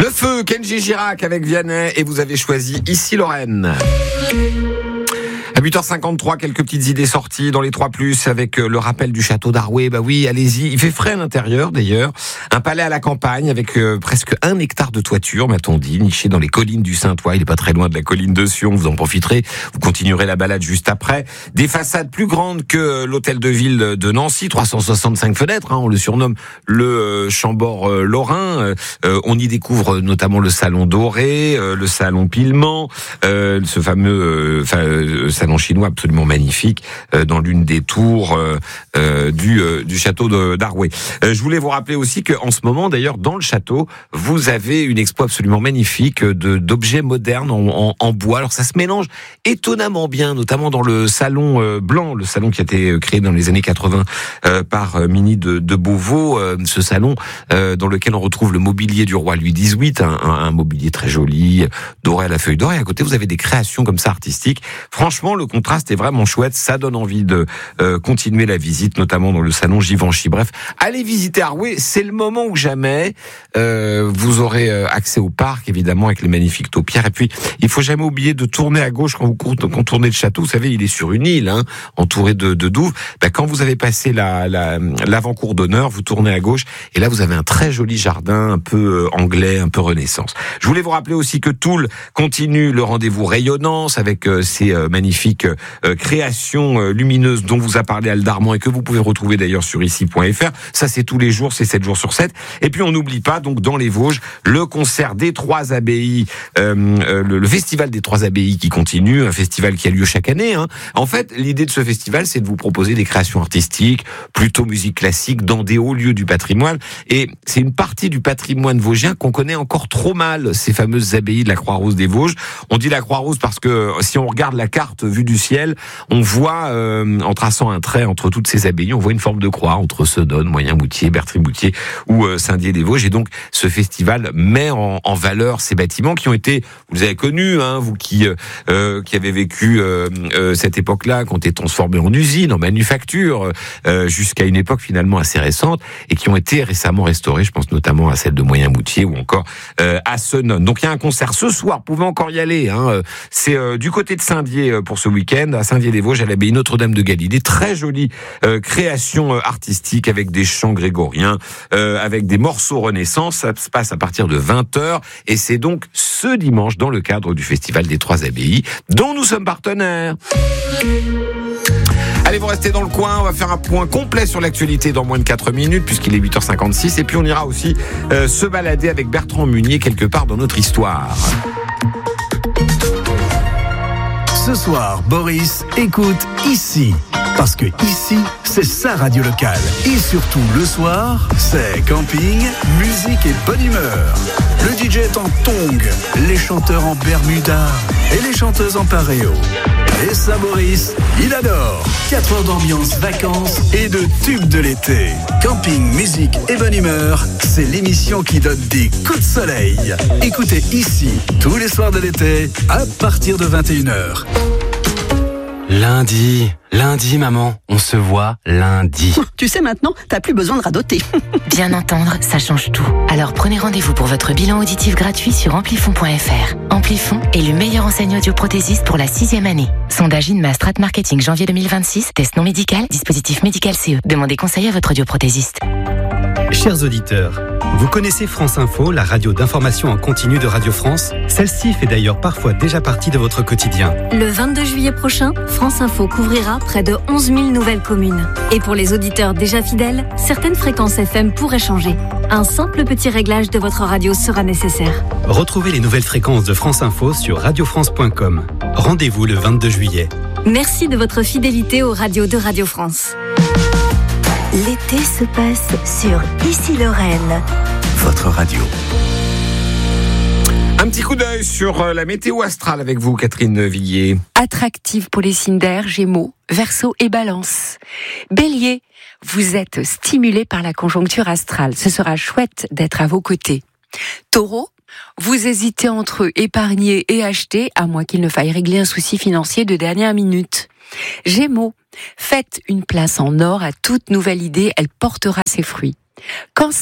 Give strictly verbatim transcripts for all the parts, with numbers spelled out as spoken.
Le feu, Kenji Girac avec Vianney, et vous avez choisi Ici Lorraine. À huit heures cinquante-trois, quelques petites idées sorties dans les trois plus avec le rappel du château d'Arouet. Bah oui, allez-y. Il fait frais à l'intérieur d'ailleurs. Un palais à la campagne avec euh, presque un hectare de toiture, m'a-t-on dit, niché dans les collines du Saint-Ouen. Il est pas très loin de la colline de Sion. Vous en profiterez. Vous continuerez la balade juste après. Des façades plus grandes que l'hôtel de ville de Nancy, trois cent soixante-cinq fenêtres. Hein, on le surnomme le euh, Chambord euh, lorrain. Euh, on y découvre notamment le salon doré, euh, le salon Pilement, euh, ce fameux, enfin. Euh, salon chinois absolument magnifique euh, dans l'une des tours euh, euh, du euh, du château de, d'Arouet. Euh, je voulais vous rappeler aussi que en ce moment d'ailleurs dans le château vous avez une expo absolument magnifique de d'objets modernes en, en, en bois. Alors ça se mélange étonnamment bien, notamment dans le salon euh, blanc, le salon qui a été créé dans les années quatre-vingts euh, par euh, Mini de, de Beauvau. Euh, ce salon euh, dans lequel on retrouve le mobilier du roi Louis dix-huit, un, un, un mobilier très joli, doré à la feuille d'or. Et à côté vous avez des créations comme ça artistiques. Franchement, le contraste est vraiment chouette, ça donne envie de euh, continuer la visite, notamment dans le salon Givenchy. Bref, allez visiter Arouet, c'est le moment ou jamais. Euh, vous aurez accès au parc, évidemment, avec les magnifiques taupières. Et puis, il faut jamais oublier de tourner à gauche quand vous contournez le château. Vous savez, il est sur une île, hein, entouré de, de douves. Ben, quand vous avez passé la, la, l'avant-cour d'honneur, vous tournez à gauche, et là, vous avez un très joli jardin, un peu anglais, un peu renaissance. Je voulais vous rappeler aussi que Toul continue le rendez-vous rayonnance avec euh, ses euh, magnifiques Euh, création euh, lumineuse dont vous a parlé Al Darman et que vous pouvez retrouver d'ailleurs sur ici point f r. Ça c'est tous les jours, c'est sept jours sur sept. Et puis on n'oublie pas donc dans les Vosges le concert des Trois Abbayes, euh, euh, le, le festival des Trois Abbayes qui continue, un festival qui a lieu chaque année. Hein. En fait, l'idée de ce festival, c'est de vous proposer des créations artistiques, plutôt musique classique, dans des hauts lieux du patrimoine. Et c'est une partie du patrimoine vosgien qu'on connaît encore trop mal, ces fameuses abbayes de la Croix-Rousse des Vosges. On dit la Croix-Rousse parce que si on regarde la carte vue du ciel, on voit, euh, en traçant un trait entre toutes ces abbayes, on voit une forme de croix entre Sedonne, Moyen-Moutier, Bertry-Moutier ou euh, Saint-Dié-des-Vosges. Et donc, ce festival met en, en valeur ces bâtiments qui ont été, vous les avez connus, hein, vous qui euh, qui avez vécu euh, euh, cette époque-là, qui ont été transformés en usines, en manufactures, euh, jusqu'à une époque finalement assez récente, et qui ont été récemment restaurés. Je pense notamment à celle de Moyen-Moutier ou encore euh, à Sedonne. Donc, il y a un concert ce soir, vous pouvez encore y aller. Hein, c'est euh, du côté de Saint-Dié pour ce week-end, à Saint-Dié-des-Vosges, à l'abbaye Notre-Dame de Galilée. Très jolie euh, création euh, artistique avec des chants grégoriens, euh, avec des morceaux Renaissance. Ça se passe à partir de vingt heures et c'est donc ce dimanche dans le cadre du Festival des Trois Abbayes dont nous sommes partenaires. Allez, vous restez dans le coin, on va faire un point complet sur l'actualité dans moins de quatre minutes puisqu'il est huit heures cinquante-six et puis on ira aussi euh, se balader avec Bertrand Munier quelque part dans notre histoire. Ce soir, Boris écoute Ici. Parce que ici, c'est sa radio locale. Et surtout, le soir, c'est camping, musique et bonne humeur. Le D J est en tongs, les chanteurs en bermuda et les chanteuses en paréo. Et ça, Boris, il adore. quatre heures d'ambiance, vacances et de tubes de l'été. Camping, musique et bonne humeur, c'est l'émission qui donne des coups de soleil. Écoutez Ici, tous les soirs de l'été, à partir de vingt et une heures. Lundi, lundi maman, on se voit lundi. Tu sais maintenant, t'as plus besoin de radoter. Bien entendre, ça change tout. Alors prenez rendez-vous pour votre bilan auditif gratuit sur amplifon point f r. Amplifon est le meilleur enseigne audioprothésiste pour la sixième année. Sondage INMA Strat Marketing janvier deux mille vingt-six, test non médical, dispositif médical C E. Demandez conseil à votre audioprothésiste. Chers auditeurs, vous connaissez France Info, la radio d'information en continu de Radio France? Celle-ci fait d'ailleurs parfois déjà partie de votre quotidien. Le vingt-deux juillet prochain, France Info couvrira près de onze mille nouvelles communes. Et pour les auditeurs déjà fidèles, certaines fréquences F M pourraient changer. Un simple petit réglage de votre radio sera nécessaire. Retrouvez les nouvelles fréquences de France Info sur radio france point com. Rendez-vous le vingt-deux juillet. Merci de votre fidélité aux radios de Radio France. L'été se passe sur Ici Lorraine. Votre radio. Un petit coup d'œil sur la météo astrale avec vous, Catherine Villiers. Attractive pour les signes d'air, Gémeaux, Verseau et Balance. Bélier, vous êtes stimulé par la conjoncture astrale. Ce sera chouette d'être à vos côtés. Taureau, vous hésitez entre épargner et acheter, à moins qu'il ne faille régler un souci financier de dernière minute. Gémeaux, faites une place en or à toute nouvelle idée, elle portera ses fruits. Cancer,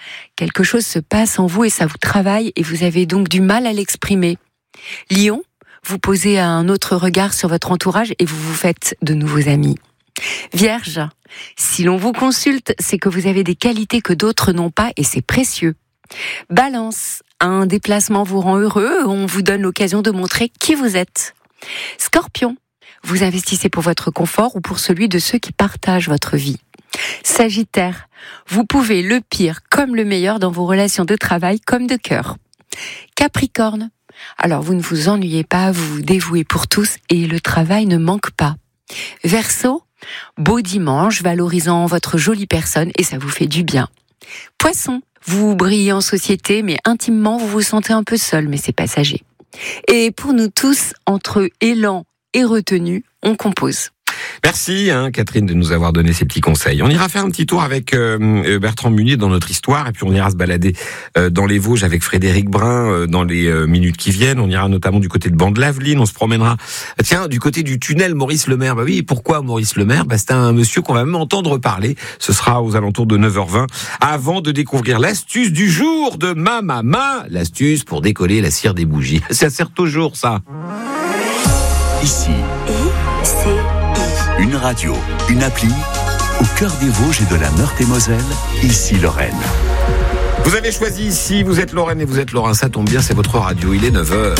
quelque chose se passe en vous et ça vous travaille et vous avez donc du mal à l'exprimer. Lion, vous posez un autre regard sur votre entourage et vous vous faites de nouveaux amis. Vierge, si l'on vous consulte, c'est que vous avez des qualités que d'autres n'ont pas et c'est précieux. Balance, un déplacement vous rend heureux, on vous donne l'occasion de montrer qui vous êtes. Scorpion, vous investissez pour votre confort ou pour celui de ceux qui partagent votre vie. Sagittaire, vous pouvez le pire comme le meilleur dans vos relations de travail comme de cœur. Capricorne, alors vous ne vous ennuyez pas, vous vous dévouez pour tous et le travail ne manque pas. Verseau, beau dimanche valorisant votre jolie personne et ça vous fait du bien. Poisson, vous brillez en société mais intimement vous vous sentez un peu seul mais c'est passager. Et pour nous tous, entre élan et retenue, on compose. Merci hein, Catherine de nous avoir donné ces petits conseils. On ira faire un petit tour avec euh, Bertrand Munier dans notre histoire et puis on ira se balader euh, dans les Vosges avec Frédéric Brun euh, dans les euh, minutes qui viennent. On ira notamment du côté de Bande-Laveline, on se promènera tiens du côté du tunnel Maurice Lemaire. Bah oui, pourquoi Maurice Lemaire ? Bah c'est un monsieur qu'on va même entendre parler. Ce sera aux alentours de neuf heures vingt avant de découvrir l'astuce du jour de ma maman, l'astuce pour décoller la cire des bougies. Ça sert toujours ça. Ici, I, C, I. une radio, une appli, au cœur des Vosges et de la Meurthe-et-Moselle, ici Lorraine. Vous avez choisi ici, vous êtes Lorraine et vous êtes Lorrain, ça tombe bien, c'est votre radio, il est neuf heures.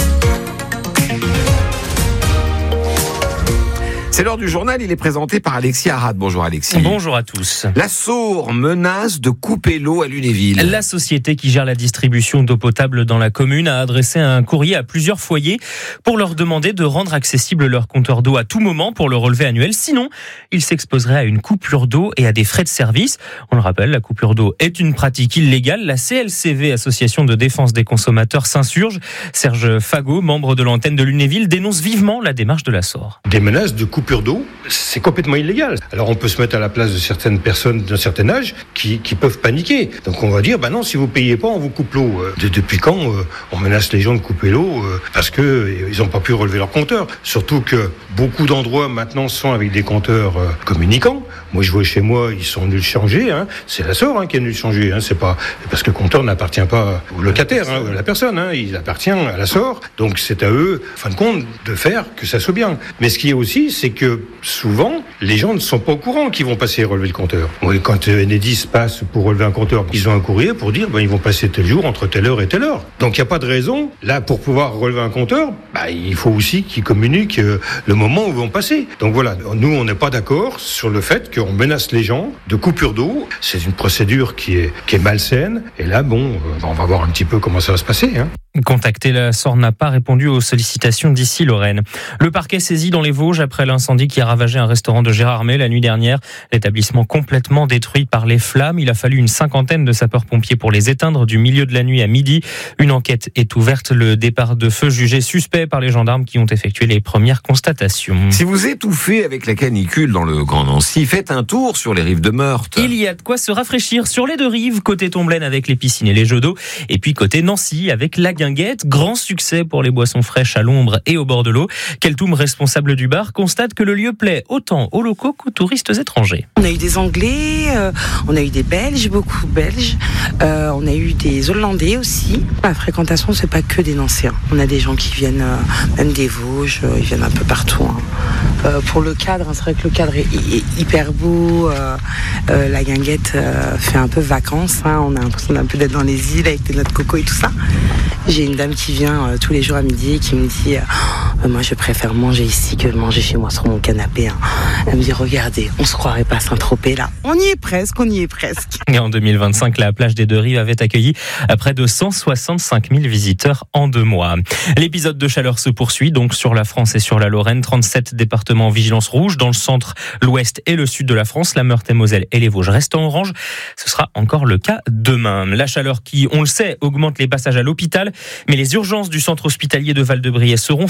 C'est l'heure du journal, il est présenté par Alexis Arad. Bonjour Alexis. Bonjour à tous. La Saur menace de couper l'eau à Lunéville. La société qui gère la distribution d'eau potable dans la commune a adressé un courrier à plusieurs foyers pour leur demander de rendre accessible leur compteur d'eau à tout moment pour le relevé annuel. Sinon, ils s'exposeraient à une coupure d'eau et à des frais de service. On le rappelle, la coupure d'eau est une pratique illégale. La C L C V, Association de défense des consommateurs, s'insurge. Serge Fagot, membre de l'antenne de Lunéville, dénonce vivement la démarche de la Saur. Des menaces de coupure d'eau, c'est complètement illégal. Alors on peut se mettre à la place de certaines personnes d'un certain âge qui, qui peuvent paniquer. Donc on va dire, bah non, si vous payez pas, on vous coupe l'eau. De, depuis quand euh, on menace les gens de couper l'eau euh, parce que euh, ils n'ont pas pu relever leur compteur. Surtout que beaucoup d'endroits maintenant sont avec des compteurs euh, communicants. Moi je vois chez moi, ils sont nuls changés. Hein. C'est la Saur hein, qui est nulle changée. Hein. C'est pas parce que le compteur n'appartient pas au locataire, hein, à la personne. Hein. Il appartient à la Saur. Donc c'est à eux, en fin de compte, de faire que ça soit bien. Mais ce qui est aussi, c'est que souvent, les gens ne sont pas au courant qu'ils vont passer relever le compteur. Quand Enedis passe pour relever un compteur, ils ont un courrier pour dire ben, ils vont passer tel jour entre telle heure et telle heure. Donc il n'y a pas de raison. Là, pour pouvoir relever un compteur, ben, il faut aussi qu'ils communiquent euh, le moment où ils vont passer. Donc voilà, nous, on n'est pas d'accord sur le fait qu'on menace les gens de coupure d'eau. C'est une procédure qui est, qui est malsaine. Et là, bon, euh, on va voir un petit peu comment ça va se passer. Hein. Contacté, la Saur n'a pas répondu aux sollicitations d'ici Lorraine. Le parquet saisi dans les Vosges après l'incendie qui a ravagé un restaurant de Gérardmer la nuit dernière. L'établissement complètement détruit par les flammes. Il a fallu une cinquantaine de sapeurs-pompiers pour les éteindre du milieu de la nuit à midi. Une enquête est ouverte. Le départ de feu jugé suspect par les gendarmes qui ont effectué les premières constatations. Si vous étouffez avec la canicule dans le Grand Nancy, faites un tour sur les rives de Meurthe. Il y a de quoi se rafraîchir sur les deux rives, côté Tomblaine avec les piscines et les jeux d'eau, et puis côté Nancy avec la Guinguette. Grand succès pour les boissons fraîches à l'ombre et au bord de l'eau. Keltoum, responsable du bar, constate que le lieu plaît autant aux locaux qu'aux touristes étrangers. On a eu des Anglais, euh, on a eu des Belges, beaucoup Belges, euh, on a eu des Hollandais aussi. La fréquentation, c'est pas que des Nancéens. On a des gens qui viennent, euh, même des Vosges, euh, ils viennent un peu partout. Hein. Euh, pour le cadre, hein, c'est vrai que le cadre est, est hyper beau. Euh, euh, la Guinguette euh, fait un peu vacances. Hein. On a l'impression d'un peu d'être dans les îles avec des noix de coco et tout ça. J'ai une dame qui vient euh, tous les jours à midi et qui me dit euh, moi je préfère manger ici que manger chez moi sur mon canapé. Hein. Elle me dit regardez, on se croirait pas à Saint-Tropez là. On y est presque, on y est presque. Et en deux mille vingt-cinq, la plage des Deux Rives avait accueilli près de cent soixante-cinq mille visiteurs en deux mois. L'épisode de chaleur se poursuit donc sur la France et sur la Lorraine. trente-sept départements en vigilance rouge dans le centre, l'ouest et le sud de la France. La Meurthe-et-Moselle et les Vosges restent en orange. Ce sera encore le cas demain. La chaleur qui, on le sait, augmente les passages à l'hôpital. Mais les urgences du centre hospitalier de Val-de-Briey seront fermées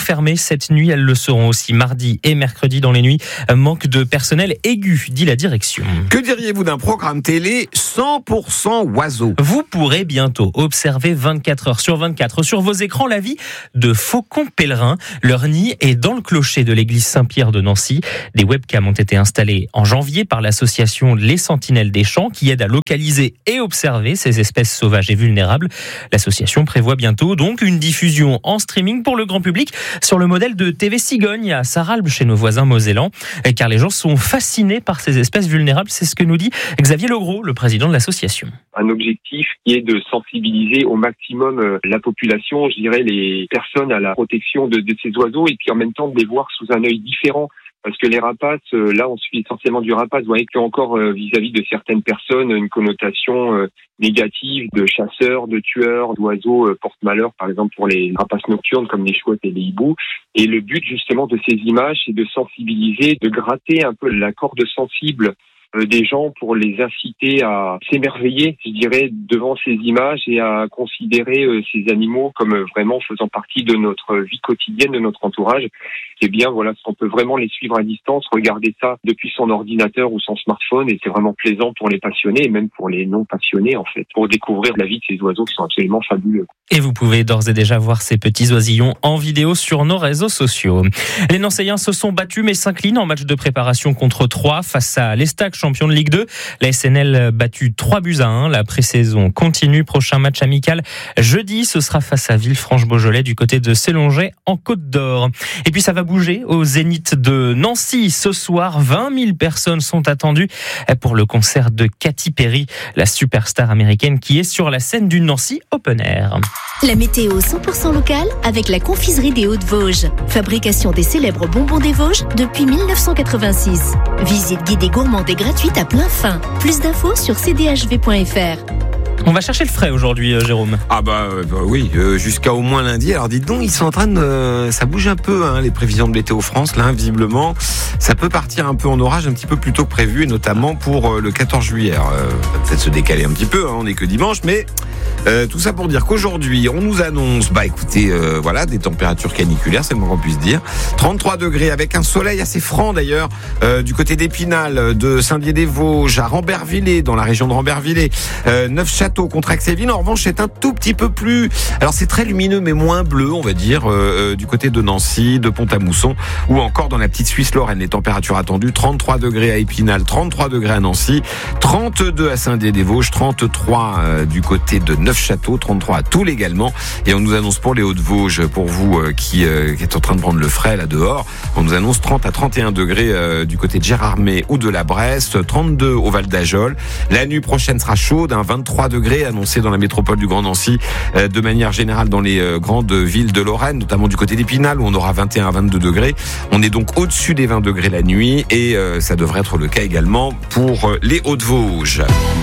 cette nuit. Elles le seront aussi mardi et mercredi dans les nuits. Manque de personnel aigu, dit la direction. Que diriez-vous d'un programme télé cent pour cent oiseaux ? Vous pourrez bientôt observer vingt-quatre heures sur vingt-quatre sur vos écrans la vie de faucons pèlerins. Leur nid est dans le clocher de l'église Saint-Pierre de Nancy. Des webcams ont été installées en janvier par l'association Les Sentinelles des Champs qui aide à localiser et observer ces espèces sauvages et vulnérables. L'association prévoit bientôt donc une diffusion en streaming pour le grand public sur le modèle de T V Cigogne à Sarralbe chez nos voisins mosellans, car les gens sont fascinés par ces espèces vulnérables. C'est ce que nous dit Xavier Legros, le président de l'association. Un objectif qui est de sensibiliser au maximum la population, je dirais les personnes à la protection de, de ces oiseaux et puis en même temps de les voir sous un œil différent. Parce que les rapaces, là on suit essentiellement du rapace, vous voyez qu'il y a encore vis-à-vis de certaines personnes une connotation négative de chasseurs, de tueurs, d'oiseaux porte-malheur, par exemple pour les rapaces nocturnes comme les chouettes et les hiboux. Et le but justement de ces images, c'est de sensibiliser, de gratter un peu la corde sensible des gens pour les inciter à s'émerveiller, je dirais, devant ces images et à considérer ces animaux comme vraiment faisant partie de notre vie quotidienne, de notre entourage. C'est bien, voilà, on peut vraiment les suivre à distance, regarder ça depuis son ordinateur ou son smartphone et c'est vraiment plaisant pour les passionnés et même pour les non passionnés en fait, pour découvrir la vie de ces oiseaux qui sont absolument fabuleux. Et vous pouvez d'ores et déjà voir ces petits oisillons en vidéo sur nos réseaux sociaux. Les Nancéiens se sont battus mais s'inclinent en match de préparation contre Troyes face à l'Estac, champion de Ligue deux. La S N L battu trois buts à un. La pré-saison continue. Prochain match amical jeudi, ce sera face à Villefranche-Beaujolais du côté de Sélonget en Côte d'Or. Et puis ça va bouger au Zénith de Nancy. Ce soir, vingt mille personnes sont attendues pour le concert de Katy Perry, la superstar américaine qui est sur la scène du Nancy Open Air. La météo cent pour cent locale avec la confiserie des Hauts-de-Vosges. Fabrication des célèbres bonbons des Vosges depuis mille neuf cent quatre-vingt-six. Visite guidée gourmande et gratuite à plein fin. Plus d'infos sur c d h v point f r. On va chercher le frais aujourd'hui, euh, Jérôme. Ah bah, euh, bah oui, euh, jusqu'à au moins lundi. Alors dites donc, ils sont en train de... Euh, ça bouge un peu, hein, les prévisions de Météo France, là, visiblement. Ça peut partir un peu en orage un petit peu plus tôt que prévu, et notamment pour euh, le quatorze juillet. Alors, euh, peut-être se décaler un petit peu, hein, on n'est que dimanche, mais euh, tout ça pour dire qu'aujourd'hui, on nous annonce, bah écoutez, euh, voilà, des températures caniculaires, c'est le moins qu'on puisse dire. trente-trois degrés, avec un soleil assez franc d'ailleurs, euh, du côté d'Épinal, de Saint-Dié-des-Vosges, à Rambervillers, dans la région de Rambervillers, euh, Neufchâteau, contre Axéville, en revanche, c'est un tout petit peu plus... Alors, c'est très lumineux, mais moins bleu, on va dire, euh, du côté de Nancy, de Pont-à-Mousson, ou encore dans la petite Suisse Lorraine. Les températures attendues, trente-trois degrés à Épinal, trente-trois degrés à Nancy, trente-deux à Saint-Dié-des-Vosges, trente-trois euh, du côté de Neufchâteau, trente-trois à Toul également. Et on nous annonce pour les Hauts-de-Vosges, pour vous euh, qui, euh, qui êtes en train de prendre le frais là dehors, on nous annonce trente à trente et un degrés euh, du côté de Gérardmer ou de la Bresse, trente-deux au Val d'Ajol. La nuit prochaine sera chaude, hein, vingt-trois degrés annoncé dans la métropole du Grand Nancy, euh, de manière générale dans les euh, grandes villes de Lorraine, notamment du côté d'Épinal où on aura vingt et un à vingt-deux degrés. On est donc au-dessus des vingt degrés la nuit et euh, ça devrait être le cas également pour euh, les Hauts-de-Vosges.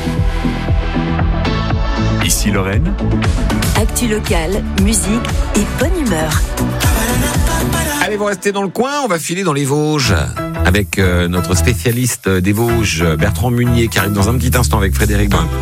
Ici Lorraine. Actu locale, musique et bonne humeur. Allez, vous restez dans le coin, on va filer dans les Vosges avec euh, notre spécialiste des Vosges, Bertrand Munier, qui arrive dans un petit instant avec Frédéric Brun.